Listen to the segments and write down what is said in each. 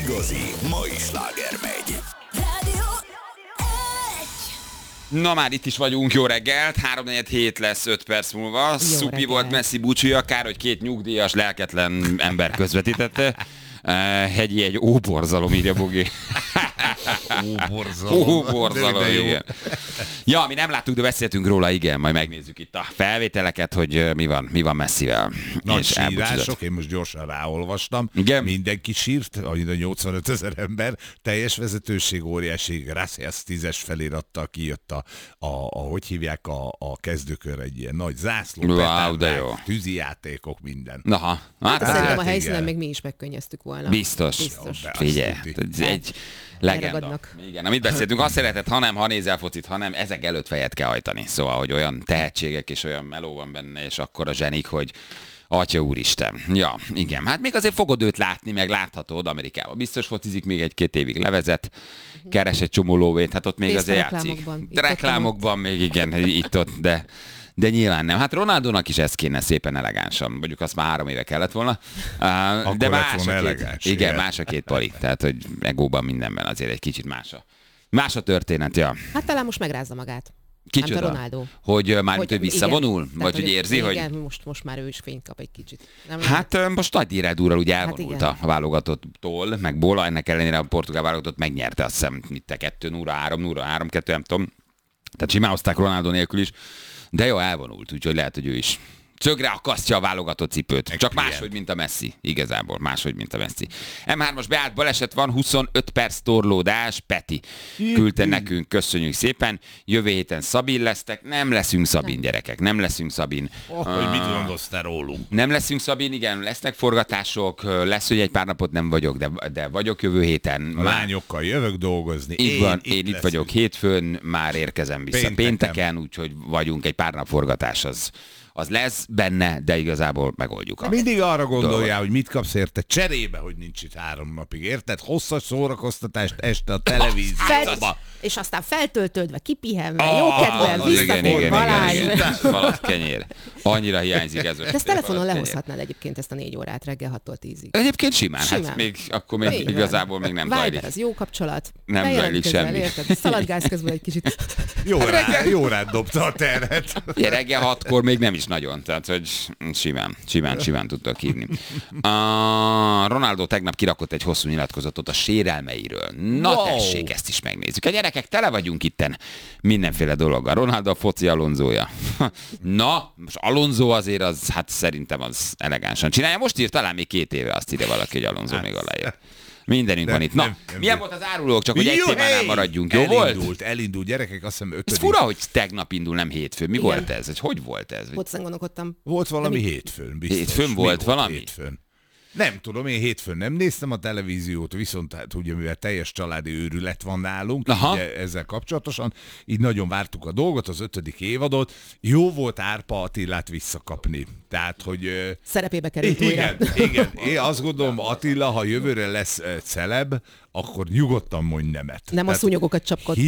igazi mai sláger megy. Na már itt is vagyunk, jó reggelt, 3-4-7 lesz 5 perc múlva. Szupi reggelt. volt Messi búcsúja, kár, hogy két nyugdíjas, lelketlen ember közvetítette. Hegyi egy óborzalom, írja Bogi. Óborzalom, igen. Ja, mi nem láttuk, de beszéltünk róla, igen, majd megnézzük itt a felvételeket, hogy mi van Messivel. Nagy És sírások, én most gyorsan ráolvastam. Igen. Mindenki sírt, a 85 000 ember, teljes vezetőség, óriási, Gracias 10-es felirattal kijött hogy hívják a kezdőkör, egy ilyen nagy zászló, Wow, petárdák, de jó. tűzijátékok, minden. Naha, Hát szerintem a igen. helyszínen még mi is megkönnyeztük volna. biztos. Biztos. Be, azt Figyelj, tudti. ez egy legenda. Elragadnak. Igen, amit beszéltünk, azt szeretett, ha nézel focit, hanem ezek előtt fejet kell hajtani. Szóval, hogy olyan tehetségek és olyan meló van benne, és akkor a zsenik, hogy Atya úristen. Ja, igen. Hát még azért fogod őt látni, meg láthatod Amerikában. Biztos focizik, még 1-2 évig levezet, keres egy csomó lóvét, hát ott még Részt azért a játszik. reklámokban. De reklámokban még igen, itt-ott, de nyilván nem. Hát Ronaldónak is ez kéne szépen elegánsan. Mondjuk azt már 3 éve kellett volna. De lett más volna a két, elegáns, igen, igen. más a két pali. Tehát, hogy egóban mindenben azért egy kicsit más a történet, ja. Hát talán most megrázza magát. Kicsoda? Nem, Ronaldo. Hogy mármint, hogy visszavonul? Igen. Vagy hogy érzi, hogy... Igen, most már ő is fényt kap egy kicsit. Nem Hát most nagy díjrádúrral ugye elvonult igen. a válogatottól, meg Bola, ennek ellenére a portugál válogatott megnyerte, azt hiszem, mit te 2-0, 3-0, 3-2, nem tudom. Tehát simán hozták Ronaldo nélkül is, de jó, elvonult, úgyhogy lehet, hogy ő is szögre akasztja a válogatott cipőt. Csak máshogy, mint a Messi. Igazából máshogy, mint a Messi. M3-as beállt baleset van, 25 perc torlódás. Peti küldte nekünk, köszönjük szépen. Jövő héten Szabin lesztek. Nem leszünk Szabin, gyerekek. Nem leszünk Szabin. Hogy mit gondolsz te rólunk? Nem leszünk Szabin, igen, lesznek forgatások. Lesz, hogy egy pár napot nem vagyok, de vagyok jövő héten. A lányokkal jövök dolgozni. Így van, én itt leszek. vagyok hétfőn, már érkezem vissza Pénteken. pénteken, úgyhogy vagyunk egy pár nap forgatás, az lesz benne, de igazából megoldjuk. Mindig arra gondoljál, hogy mit kapsz érte cserébe, hogy nincs itt 3 napig, érted? Hosszas szórakoztatást este a televízióba. És aztán feltöltődve, kipihenve, jó kedvel, Az visszakor, Balázs. igen. Falat kenyér. Annyira hiányzik ez. De ezt telefonon lehozhatnád egyébként ezt a 4 órát reggel 6-tól 10-ig. Egyébként simán, hát Simán. még akkor még Így van. igazából még nem zajlik. Viber, az jó kapcsolat. Nem zajlik Bejelentkezzel, semmi. Érted? Szaladgálsz közben egy kicsit. Jó rád dobta a terhet. Ugye reggel 6-kor még nem is nagyon, tehát hogy simán tudtak hívni. Ronaldo tegnap kirakott egy hosszú nyilatkozatot a sérelmeiről. Na Wow. tessék, ezt is megnézzük. A gyerekek, tele vagyunk itten mindenféle dologgal. Ronaldo a foci Alonzója. Na, most Alonso azért az, hát szerintem az elegánsan csinálja. Most írt talán még 2 éve, azt írja valaki, hogy Alonso még aláírt. Mindenünk van itt. Na, nem. milyen volt az árulók? Csak hogy egy Jó, témánál hey! maradjunk. Jó volt? Elindult, gyerekek, azt hiszem 5. Ez fura, hogy tegnap indul, nem hétfőn. Mi Igen. volt ez? Hogy volt ez? Hozzán gondolkodtam. Volt valami hétfőn, biztos. Hétfőn Mi volt valami? Hétfőn. Nem tudom, én hétfőn nem néztem a televíziót, viszont hát ugye mivel teljes családi őrület van nálunk, ugye, ezzel kapcsolatosan, így nagyon vártuk a dolgot, az 5. évadot. Jó volt Árpa Attilát visszakapni. Tehát, hogy... Szerepébe került újra. Igen. Én azt gondolom, Attila, ha jövőre lesz celeb, akkor nyugodtan mondj nemet. Nem a Tehát szúnyogokat csapkodta.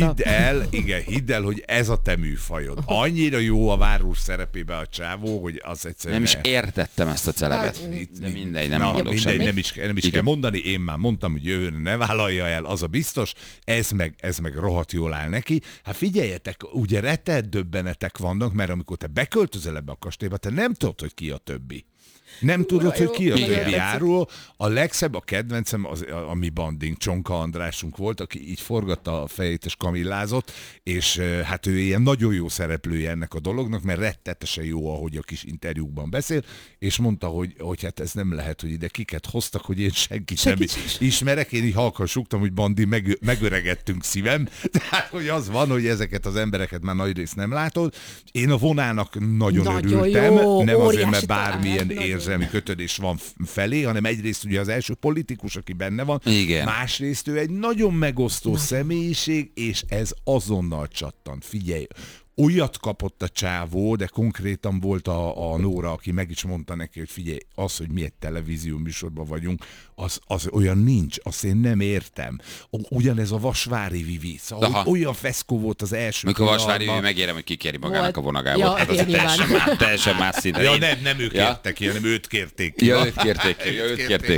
Hidd el, hogy ez a te műfajod. Annyira jó a várús szerepébe a csávó, hogy az egyszerűen... Nem is értettem ezt a celebet. De mindegy, nem mondok mindegy, semmit. nem is kell mondani, én már mondtam, hogy jövőre ne vállalja el, az a biztos, ez meg rohadt jól áll neki. Hát figyeljetek, ugye rettet döbbenetek vannak, mert amikor te beköltözel ebbe a kastélyba, te nem tudod, hogy ki a többi. Nem tudod, hogy ki a többi áruló. A legszebb, a kedvencem, a mi banding, Csonka Andrásunk volt, aki így forgatta a fejét és kamillázott, és hát ő ilyen nagyon jó szereplője ennek a dolognak, mert rettetesen jó, ahogy a kis interjúkban beszél, és mondta, hogy hát ez nem lehet, hogy ide kiket hoztak, hogy én senkit nem ismerek. Én így halkan súgtam, hogy Bandi, megöregettünk szívem. Tehát, hogy az van, hogy ezeket az embereket már nagyrészt nem látod. Én a vonának nagyon örültem, jó, nem azért, mert óriási bármilyen talán, érzelmi kötődés van felé, hanem egyrészt ugye az első politikus, aki benne van, Igen. másrészt ő egy nagyon megosztó személyiség, és ez azonnal csattant. Figyelj, olyat kapott a csávó, de konkrétan volt a Nóra, aki meg is mondta neki, hogy figyelj, az, hogy mi egy televízió műsorban vagyunk, az olyan nincs, azt én nem értem. Ugyanez a Vasvári Vivi, szóval olyan feszkó volt az első Mikor Vasvári Vivi megérem, hogy kikéri magának a vonagából. Ja, Hát az teljesen más szinte. Ja, nem ők kértek ki, hanem őt kérték ki. Ja, őt kérték ki.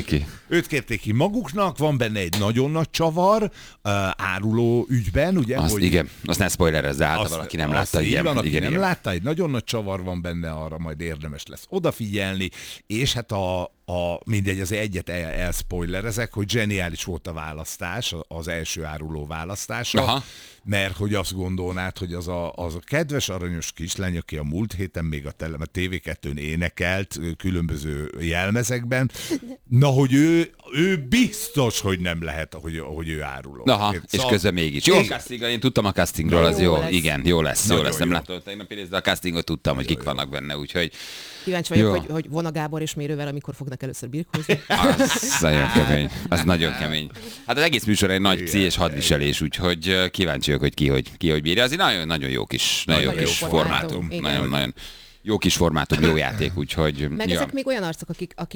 Őt kérték ki maguknak, van benne egy nagyon nagy csavar, áruló ügyben, ugye? Igen, azt ne spoilerezz, de hát valaki nem látta. Igen, van, aki igen, nem látta, egy nagyon nagy csavar van benne, arra majd érdemes lesz odafigyelni, és hát mindegy, azért egyet elspoilerezek, hogy zseniális volt a választás, az első áruló választása, Aha. mert hogy azt gondolnád, hogy az a kedves aranyos kislány, aki a múlt héten még a TV2-n énekelt különböző jelmezekben, na, hogy ő biztos, hogy nem lehet, hogy ő áruló. Aha, és közben mégis. Jó, én tudtam a castingról, az jó. Lesz. Igen, jó lesz. Nem jó. láttam tegnap de a castingot tudtam, hogy kik vannak benne, úgyhogy... Kíváncsi vagyok, hogy Vona Gábor és Mérővel, amikor fognak először birkózni. Az nagyon kemény. Az nagyon kemény. Hát az egész műsor egy nagy és hadviselés, úgyhogy kíváncsi vagyok, hogy ki hogy bírja. Az egy nagyon jó kis formátum. Nagyon jó kis formátum, jó játék, úgyhogy... Meg ezek még olyan arcok,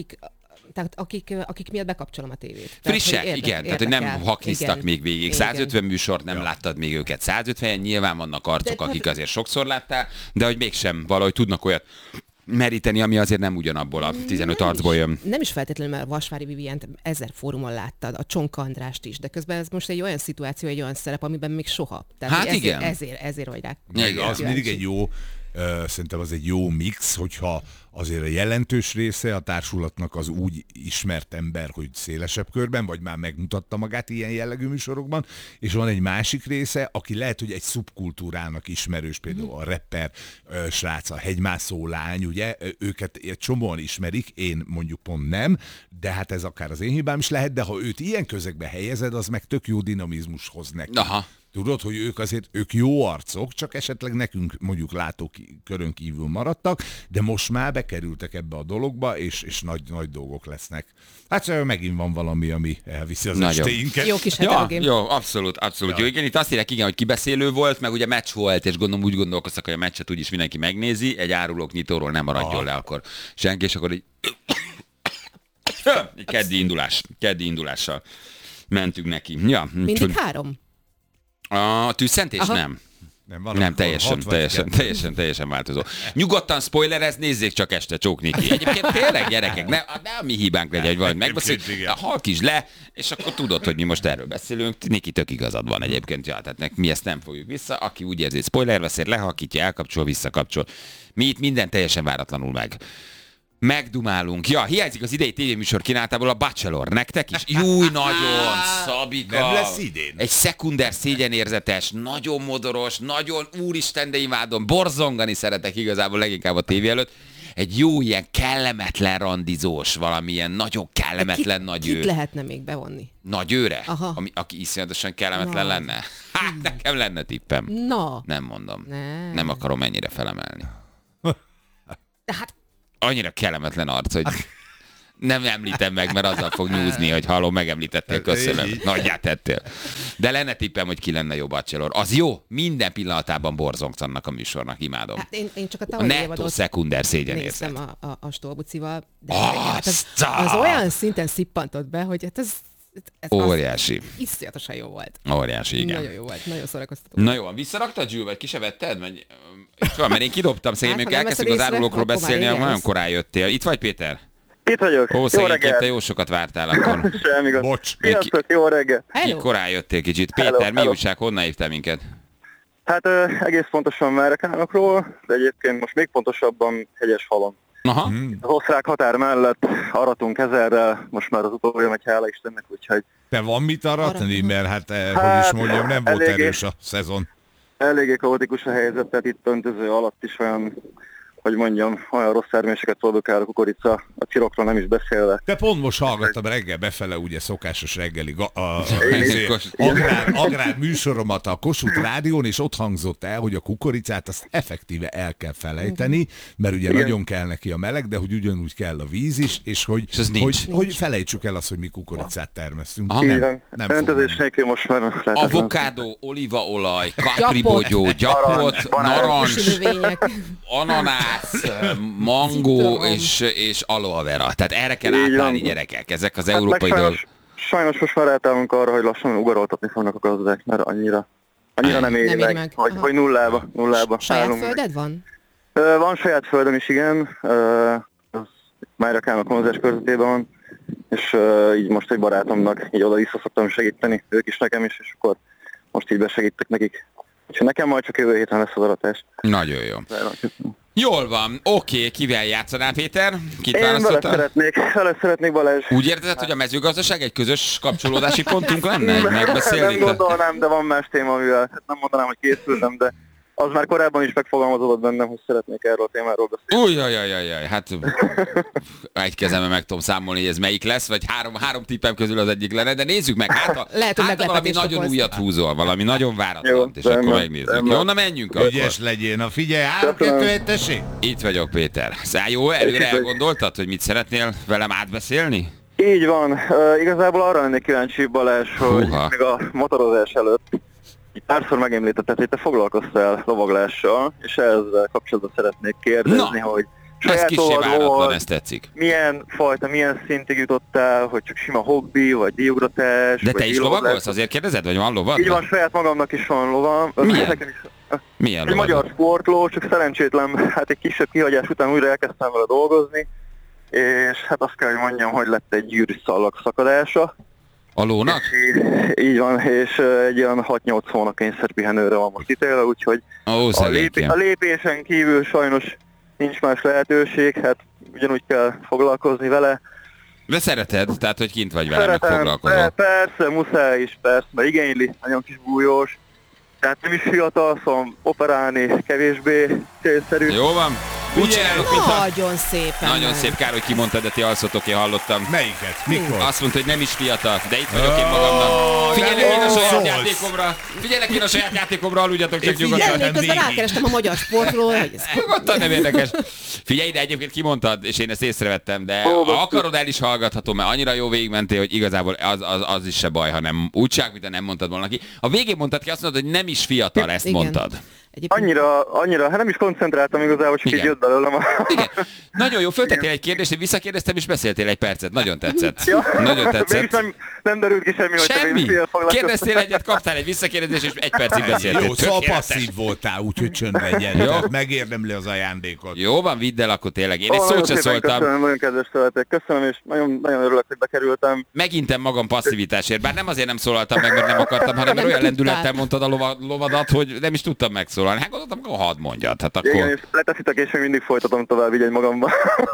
akik miatt bekapcsolom a tévét. Frissek, igen. Tehát, hogy nem haknisztak még végig. Igen. 150 műsort nem láttad még őket. 150-en nyilván vannak arcok, akik azért sokszor láttál, de hogy mégsem valahogy tudnak olyat meríteni, ami azért nem ugyanabból a 15 arcból jön. Nem is feltétlenül, mert a Vasvári Vivient 1000 fórumon láttad, a Csonka Andrást is, de közben ez most egy olyan szituáció, egy olyan szerep, amiben még soha. Tehát Hát igen. Ezért vagy rá. Az mindig egy jó, szerintem az egy jó mix, hogyha azért a jelentős része a társulatnak az úgy ismert ember, hogy szélesebb körben, vagy már megmutatta magát ilyen jellegű műsorokban, és van egy másik része, aki lehet, hogy egy szubkultúrának ismerős, például a rapper srác, a hegymászó lány, ugye, őket egy csomóan ismerik, én mondjuk pont nem, de hát ez akár az én hibám is lehet, de ha őt ilyen közegbe helyezed, az meg tök jó dinamizmus hoz neki. Aha. Tudod, hogy ők jó arcok, csak esetleg nekünk mondjuk látókörön kívül maradtak, de most már bekerültek ebbe a dologba, és nagy dolgok lesznek. Hát megint van valami, ami elviszi az estéinket. Jó kis heterogén. Jó, abszolút. Ja. Jó, igen, itt azt írják, igen, hogy kibeszélő volt, meg ugye meccs volt, és gondolom úgy gondolkoztak, hogy a meccset úgyis mindenki megnézi, egy árulók nyitóról nem maradjon le akkor senki, és akkor így keddi indulással mentünk neki. Ja, Mindig 3? A tűzszentés nem. Nem, teljesen változó. Nyugodtan spoilerez, nézzék csak este Csók Niki. Egyébként tényleg, gyerekek, ne a mi hibánk legyen, hogy valamit megbeszéljük, halkítsd le, és akkor tudod, hogy mi most erről beszélünk. Niki tök igazad van egyébként, ja, tehát mi ezt nem fogjuk vissza. Aki úgy érzi, spoiler veszély, lehalkítja, elkapcsol, visszakapcsol. Mi itt minden teljesen váratlanul megdumálunk. Ja, hiányzik az idei tévéműsor kínálatából a Bachelor. Nektek is? Júj, nagyon, Szabika. Nem lesz idén. Egy szekunder szégyenérzetes, nagyon modoros, nagyon úristen, de imádom, borzongani szeretek igazából leginkább a tévé előtt. Egy jó ilyen kellemetlen randizós, valamilyen nagyon kellemetlen nagy ő. Kit lehetne még bevonni? Nagy őre? Aki iszonyatosan kellemetlen lenne? Hát nekem lenne tippem. Nem mondom. Nem akarom ennyire felemelni. De hát annyira kellemetlen arc, hogy nem említem meg, mert azzal fog nyúzni, hogy hallom, megemlítettél, köszönöm. Nagyját tettél. De lenne tippem, hogy ki lenne jó Bachelor. Az jó, minden pillanatában borzongsz annak a műsornak, imádom. Hát én csak a a tavalyi nettó évadot szekunder szégyenérzet. néztem a Stolbucival, de az olyan szinten szippantott be, hogy hát ez óriási. Iszonyatosan jó volt. Óriási, igen. Nagyon jó volt, nagyon szórakoztató. Na jó, visszaraktad, Zsül, vagy ki se vetted? Mert én kidobtam, szegény, amikor elkezdtünk az árulókról beszélni, nagyon korán jöttél. Itt vagy, Péter? Itt vagyok. Ó, szegényként, te jó sokat vártál akkor. Semmi gond. Bocs. Sziasztok, jó reggel. Korán jöttél kicsit. Péter, mi újság, honnan hívtál minket? Hát egész pontosan Merekánokról, de egyébként most még pontosabban Hegyesfalon. Aha. Az osztrák határ mellett aratunk 1000-rel, most már az utóbbi megy, hála Istennek, úgyhogy... Te van mit aratni? Mert hogy is mondjam, nem volt erős a szezon. Eléggé kaotikus a helyzet, tehát itt öntöző alatt is olyan, hogy mondjam, olyan rossz terméseket produkál a kukorica, a cirokról nem is beszélve. Te pont most hallgattam reggel befele, ugye szokásos reggeli agrár műsoromat a Kossuth Rádión, és ott hangzott el, hogy a kukoricát azt effektíve el kell felejteni, mert ugye nagyon kell neki a meleg, de hogy ugyanúgy kell a víz is, és hogy felejtsük el azt, hogy mi kukoricát termesztünk. Nem öntözés nélkül most már lehetetlen. Avokádó, olívaolaj, kapribogyó, gyapot, narancs, ananász, mangó és aloe vera. Tehát erre kell átállni, gyerekek. Ezek az európai dolgok. Sajnos most már átállunk arra, hogy lassan ugaroltatni fognak a gazdák, mert annyira nem éri meg. Hogy nullába. Saját földed van? Van saját földem is, igen. Az Májrakán a konzers körzetében van. és így most egy barátomnak így oda-vissza szoktam segíteni, ők is nekem is, és akkor most így besegítek nekik. Úgyhogy nekem majd csak jövő héten lesz az aratás. Nagyon jó. Jól van, oké, kivel játszanál, Péter? Kit Én vele választottál? szeretnék Balázs. Úgy érzed, hogy a mezőgazdaság egy közös kapcsolódási pontunk lenne? Egy megbeszélni? Nem gondolnám, de van más téma, amivel nem mondanám, hogy készültem, de az már korábban is megfogalmazódott bennem, hogy szeretnék erről a témáról beszélni. Újjajajajaj, hát egy kezemben meg tudom számolni, hogy ez melyik lesz, vagy három tippem közül az egyik lenne, de nézzük meg, Lehet, hogy valami meglepetést nagyon okoz. újat húzol, valami nagyon váratlan, Jó, és akkor rendben, megnézzük. rendben. Jó, na menjünk akkor. Ügyes legyél. Na figyelj, 3-2-1, tessék! Itt vagyok, Péter. Jó, előre elgondoltad, hogy mit szeretnél velem átbeszélni? Így van. Igazából arra lennék kíváncsi, Balázs, hogy Húha. még a motorozás előtt így párszor megemlítetted, hogy te foglalkoztál lovaglással, és ezzel kapcsolatban szeretnék kérdezni, Na, hogy Ez saját kicsi váratlan, lovadról ez tetszik. milyen szintig jutottál, hogy csak sima hobbi, vagy díjugratás, De vagy te is díjlovaglás? lovagolsz? Azért kérdezed, vagy van lovad? Így van, saját magamnak is van lovam. Milyen? Nekem is, Milyen egy lovad? magyar sportló, csak szerencsétlen, hát egy kisebb kihagyás után újra elkezdtem vele dolgozni, és hát azt kell, hogy mondjam, hogy lett egy gyűrűszallag szakadása. A lónak? Így van, és egy olyan 6-8 hónap kényszerpihenőre van most ítélve, úgyhogy Ó, szegénykém. a lépésen kívül sajnos nincs más lehetőség, hát ugyanúgy kell foglalkozni vele. De szereted, tehát hogy kint vagy vele, meg foglalkozol. Persze, muszáj is, persze, mert igényli, nagyon kis bújós. Tehát nem is fiatal, szóval operálni kevésbé célszerű. Jó van. Úgy csinálok, mintha... Nagyon szépen. Nagyon szép, kár, hogy kimondtad, de ti alszotok, én hallottam. Melyiket? Mikor? Azt mondta, hogy nem is fiatal, de itt vagyok én magamnak. Figyelek én a saját játékomra. Figyelek én a saját játékomra, aludjatok csak nyugodtan. Figyelj, közben végig. rákerestem a magyar sportról, hogy ez... Nyugodtan, nem érdekes. Figyelj, de egyébként kimondtad, és én ezt észrevettem, de ha akarod, el is hallgathatom, mert annyira jó végigmentél, hogy igazából az is se baj, hanem úgyság, mint nem mondtad volna ki. A végén mondtad ki, azt mondod, hogy nem is fiatal, ezt Igen. mondtad. Egyébként Annyira, hát nem is koncentráltam igazából, csak így Igen. jött belőlem a... Igen. Nagyon jó, föltettél egy kérdést, én visszakérdeztem, és beszéltél egy percet. Nagyon tetszett. Ja. Nagyon Mégis tetszett. nem derült ki semmi, hogy Semmi. te foglalkoztál. Kérdeztél egyet, kaptál egy visszakérdezést, és egy percig beszéltél. Jó, szóval Tökéletes. passzív voltál, úgyhogy csöndben gyere. Jó. Tehát megérdemli az ajándékot. Jó van, vidd el akkor tényleg. Én egy Nagyon szót se szépen szóltam. Köszönöm, nagyon kedves tőletek. Köszönöm, és nagyon, nagyon örülök, hogy bekerültem. Megintem magam passzivitásért, bár nem azért nem szólaltam meg, mert nem akartam, hanem mert olyan Nem lendülettel tudtál. mondtad a lovadat, hogy nem is tudtam megszólalni. Hát gondoltam, akkor hadd mondjad. Hát Igen, akkor... és leteszitek, és még mindig folytatom tovább így egy magamba.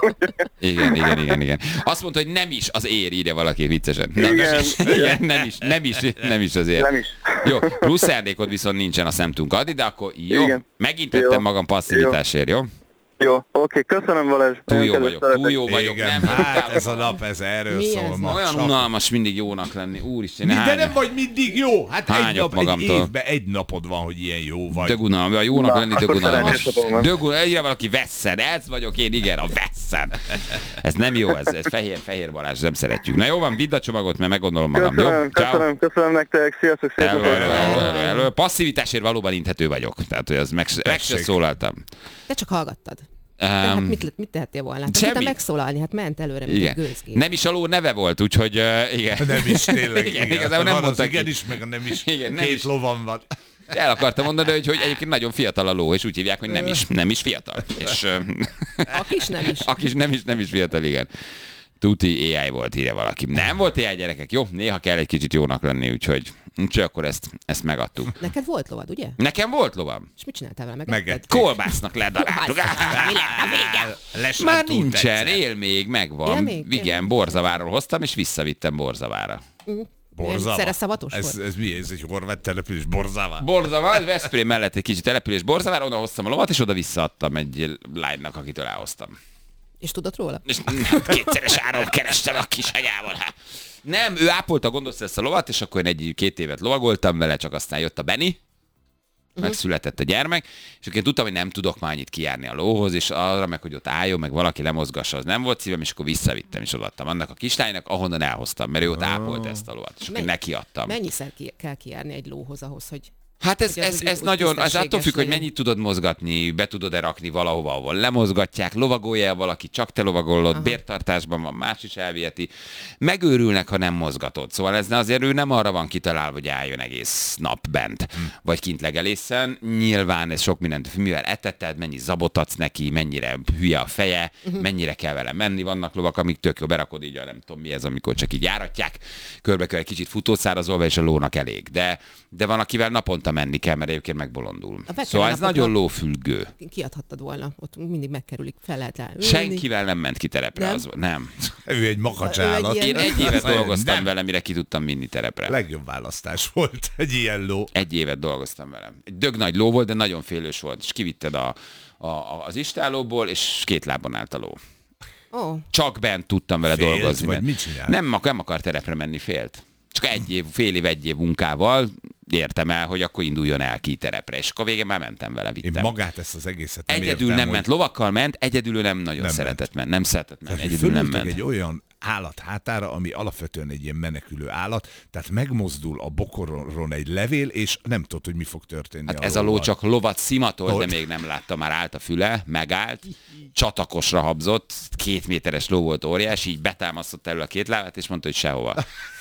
Igen. Azt mondta, hogy nem is az ér, írja valaki viccesen. Nem, Igen, nem is. igen. Igen, nem is az ér. Nem is. Jó, plusz szándékod viszont nincsen, azt nem tudunk adni, de akkor jó. Igen. Megintettem Jó. magam passzivitásért, jó? Jó, oké, köszönöm Balázs. Túl Nagyon jó kedves vagyok, tőletek. túl jó vagyok. Igen, Nem, hát ez a nap, ez erről Mi szól ez? ma. olyan Csak- unalmas mindig jónak lenni. Úristen, De hány- nem vagy mindig jó. Hát egy Hányok nap, egy magamtól. évben egy napod van, hogy ilyen jó vagy. Dögunalmas, a jónak Na, lenni akkor dögunalmas. szerencsés napom van. Dögunalmas, valaki vesszen, ez vagyok én, igen, a vesszen. Ez nem jó, ez fehér Balázs, nem szeretjük. Na jó van, vidd a csomagot, mert meggondolom magam, jó? Köszönöm nektek, sziasztok, szép napot. Elő. Passzivitásért valóban inthető vagyok. Tehát, hogy az meg se Tessék. szólaltam. te csak hallgattad. De hát mit tehettél volna? Hát semmi. nem megszólalni, hát ment előre, mint egy Igen. gőzgép. Nem is a ló neve volt, úgyhogy igen. Nem is, tényleg. Igen, Igen, igazából nem van az mondta igen ki. is, meg a nem is. Igen, nem Két is. lovan van. El akartam mondani, hogy egyébként nagyon fiatal a ló, és úgy hívják, hogy nem is fiatal. És A kis nem is. aki nem is fiatal, igen. Tuti AI volt, írja valaki. Nem volt AI, gyerekek, jó? Néha kell egy kicsit jónak lenni, úgyhogy akkor ezt megadtuk. Neked volt lovad, ugye? Nekem volt lovam. És mit csináltál vele? Megették. Kolbásznak ledaráltuk. Mi lett a vége? Lesántott Már nincsen, egyszer. él még, megvan. Él még? Igen, Borzaváról hoztam, és visszavittem Borzavára. Borzava. Szereszavatos Ez volt? mi? Ez egy horvát település, Borzava? Borzavár, Veszprém mellett egy kicsit település Borzavára, oda hoztam a lovat, és oda visszaadtam egy lánynak, akitől elhoztam. És tudod róla? És kétszeres áron kerestem a kisanyával. Hát. Nem, ő ápolta, gondolsz ezt a lovat, és akkor én 1-2 évet lovagoltam vele, csak aztán jött a Benni, megszületett a gyermek, és akkor én tudtam, hogy nem tudok már annyit kijárni a lóhoz, és arra meg, hogy ott álljon, meg valaki lemozgassa, az nem volt szívem, és akkor visszavittem, és odaadtam annak a kislánynak, ahonnan elhoztam, mert ő ott ápolt ezt a lovat, és akkor neki adtam. Mennyiszer kell kijárni egy lóhoz ahhoz, hogy Hát Hogy az ez úgy nagyon, ez tisztességes attól függ, hogy legyen. mennyit tudod mozgatni, be tudod-e rakni valahova, ahol lemozgatják, lovagolja valaki, csak te lovagolod, bértartásban van, más is elviheti. Megőrülnek, ha nem mozgatod. Szóval ez azért ő nem arra van kitalálva, hogy álljon egész nap bent, vagy kint legelészen. Nyilván ez sok mindent, mivel eteted, mennyi zabot adsz neki, mennyire hülye a feje, mennyire kell vele menni. Vannak lovak, amik tök jó, berakod így, nem tudom mi ez, amikor csak így járatják, körbe egy kicsit futószárazolva, és a lónak elég. De van, akivel naponta menni kell, mert egyébként megbolondul. Szóval ez nagyon lófüggő. Kiadhattad volna, ott mindig megkerülik, fel lehet ülni. Senkivel nem ment ki terepre. Nem? Nem. Ő egy makacsálat. Ő egy Én egy évet dolgoztam Nem. vele, mire ki tudtam vinni terepre. Legjobb választás volt egy ilyen ló. Egy évet dolgoztam vele. Egy dög nagy ló volt, de nagyon félős volt. És kivitted az istállóból, és 2 lábon állt a ló. Ó, Csak bent tudtam vele Félt, dolgozni. vagy mit csinált? Nem akar terepre menni, félt. Csak fél év munkával értem el, hogy akkor induljon el ki terepre. És akkor végén már mentem vele, Én vittem. magát ezt az egészet nem Egyedül értem, nem hogy ment, lovakkal ment, egyedül ő nem nagyon Nem szeretett menni. Nem szeretett menni, Tehát, hogy egyedül nem fölültek ment. egy olyan állat hátára, ami alapvetően egy ilyen menekülő állat, tehát megmozdul a bokoron egy levél, és nem tudod, hogy mi fog történni. Hát ez a ló lóval. csak lovat szimatolt, de Hogy? még nem látta, már állt a füle, megállt, csatakosra habzott, 2 méteres ló volt, óriás, így betámasztott elő a 2 lábát, és mondta, hogy sehova.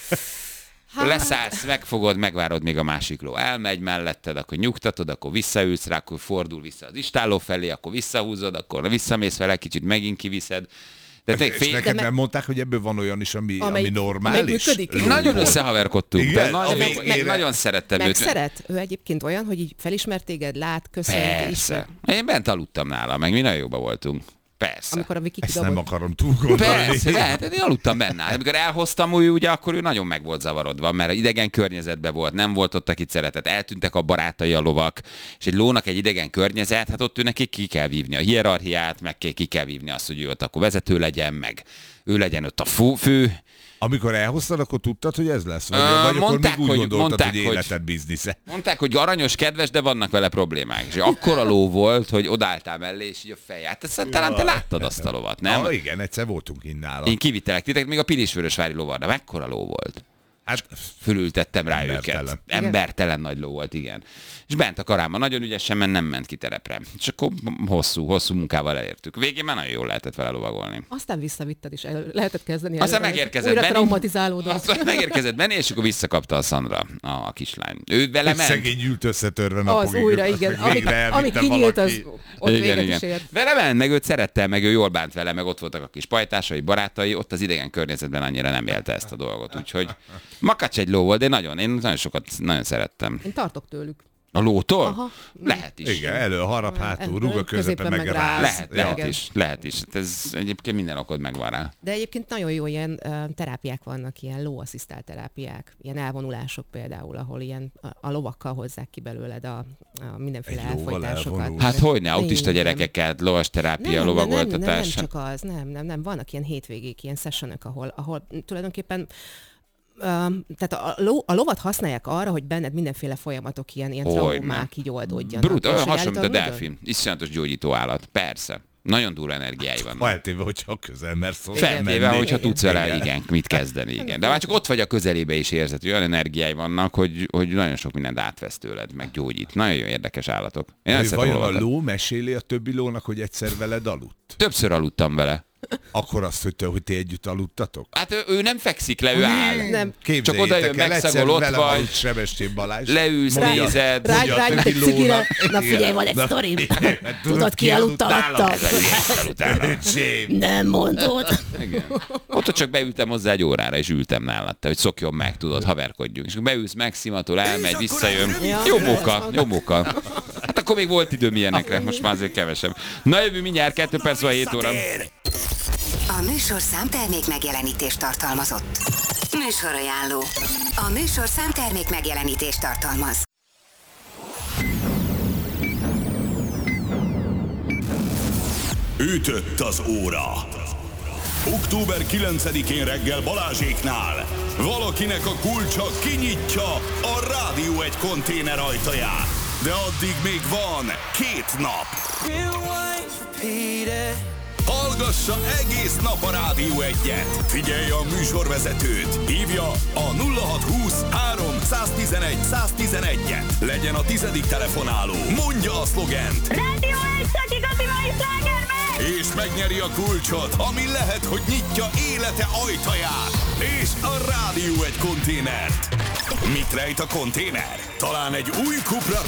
Leszállsz, megfogod, megvárod, még a másik ló elmegy melletted, akkor nyugtatod, akkor visszaülsz rá, akkor fordul vissza az istálló felé, akkor visszahúzod, akkor visszamész vele, kicsit megint kiviszed. De tényleg És neked nem mondták, hogy ebből van olyan is, ami normális? működik? Ló nagyon volt. összehaverkodtunk, de Igen? nagyon, A végére. nagyon szerettem őt. megszeret? Ő egyébként olyan, hogy így felismert téged, lát, köszönt, Persze. ismer. Én bent aludtam nála, meg mi nagyon jóban voltunk. Persze. Amikor a Viki Ezt nem kidobott. akarom túl gondolni. Persze, lehet, én aludtam benne. Amikor elhoztam, ugye akkor ő nagyon meg volt zavarodva, mert idegen környezetben volt, nem volt ott, akit szeretett, eltűntek a barátai a lovak, és egy lónak egy idegen környezet, hát ott ő neki ki kell vívni a hierarchiát, meg ki kell vívni azt, hogy ő ott akkor vezető legyen, meg ő legyen ott a fő. Amikor elhoztad, akkor tudtad, hogy ez lesz? Vagy akkor mondták, még úgy hogy- gondoltad, mondták, hogy hogy- életed biznisze? Mondták, hogy aranyos, kedves, de vannak vele problémák. És akkora ló volt, hogy odálltál mellé, és így a feje. Hát ezt talán te láttad azt a lovat, nem? Igen, egyszer voltunk innála. Én kivittelek titeket, még a Pilisvörösvári lovarra. Mekkora ló volt? Hát Fölültettem rá Embertelen. őket. Embertelen nagy ló volt, igen. És bent a karámban nagyon ügyesen, mert nem ment ki terepre. És akkor hosszú munkával elértük. Végén már nagyon jól lehetett vele lovagolni. Aztán visszavitted is, lehetett kezdeni. Aztán előre. megérkezett Újra Benni. traumatizálódott. Aztán megérkezett Benni, és akkor visszakapta a Sandra, a kislány. Ő vele ment. szegény ült összetörve Az napokig. újra, azt igen. meg végre Ami elvitte kinyílt, az valaki. ott véget is ért. Vele ment, meg őt szerette, meg ő jól bánt vele, meg ott voltak a kis pajtásai, barátai, ott az idegen környezetben annyira nem élte ezt a dolgot. Úgyhogy Makacs egy ló volt, de én nagyon sokat nagyon szerettem. Én tartok tőlük. A lótól? Aha. Lehet is. Igen, elő, harap, hátul, rúg a közepe, Középen meg meg ráz. ráz. Lehet is. Ez egyébként minden okod megvan rá. De egyébként nagyon jó ilyen terápiák vannak, ilyen lóasszisztált terápiák, ilyen elvonulások például, ahol ilyen a lovakkal hozzák ki belőled a mindenféle Egy lóval elfolytásokat. elvonul. Hát hogyne, autista Igen. gyerekeket, lovas terápia, Nem lovagoltatás. csak az, nem. Vannak ilyen hétvégék, ilyen sessionök, ahol tulajdonképpen tehát a lovat használják arra, hogy benned mindenféle folyamatok, ilyen Hogyne. traumák így oldódjanak. Brut, És olyan hogy hasonló, mint a állítólag delfin. Iszonyatos gyógyító állat. Persze. Nagyon durva energiái vannak. Feltéve, hogyha közel mersz hozzá Feltéve, menni. hogyha tudsz vele, igen, mit kezdeni, igen. De már csak ott vagy a közelébe is érzed, hogy olyan energiái vannak, hogy nagyon sok mindent átvesz tőled, meg gyógyít. Nagyon jó érdekes állatok. Én nem szeretem Vajon a lovakat. ló meséli a többi lónak, hogy egyszer veled aludt? Többször aludtam vele. Akkor azt, hogy ti együtt aludtatok? Hát ő nem fekszik le, ő áll. Nem. Csak oda jön, Képzeljétek el, egyszer megszagol, ott velem vagy. aludt Sebestyén Balázs. Leülsz, Mondja- nézed. mondja a Rágy többi egy cigire. lónak. Na figyelj, van egy Na, sztorim. igen, Tudod, ki aludta alatta? Öcsém. Nem mondod. Igen. Ott csak beültem hozzá egy órára, és ültem nála, hogy szokjon meg, tudod, haverkodjunk. És akkor beülsz, megszimatol, elmegy, visszajön. Jó móka. Hát akkor még volt időm ilyenekre, most már azért kevesebb. Na jövő mindjárt 2 perc van 7 óra. A műsorszám termék megjelenítést tartalmazott. Műsorajánló. A műsorszám termék megjelenítést tartalmaz. Ütött az óra. Október 9-én reggel Balázséknál valakinek a kulcsa kinyitja a Rádió 1 konténer ajtaját. De addig még van 2 nap. Hallgass Hallgassa egész nap a Rádió 1-et. Figyelje a műsorvezetőt. Hívja a 0620 3 111 111-et. Legyen a 10. telefonáló. Mondja a szlogent. Rádió 1, csak igazi mai slágerben! És megnyeri a kulcsot, ami lehet, hogy nyitja élete ajtaját. És a Rádió 1 konténert. Mit rejt a konténer? Talán egy új Cupra